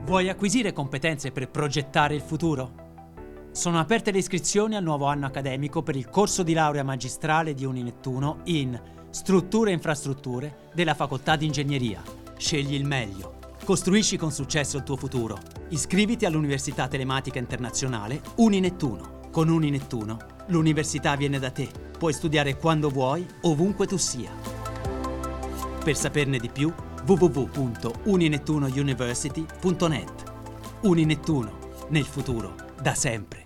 Vuoi acquisire competenze per progettare il futuro? Sono aperte le iscrizioni al nuovo anno accademico per il corso di laurea magistrale di Uninettuno in Strutture e Infrastrutture della Facoltà di Ingegneria. Scegli il meglio. Costruisci con successo il tuo futuro. Iscriviti all'Università Telematica Internazionale Uninettuno. Con Uninettuno, l'università viene da te. Puoi studiare quando vuoi, ovunque tu sia. Per saperne di più, www.uninettunouniversity.net. Uninettuno, nel futuro, da sempre.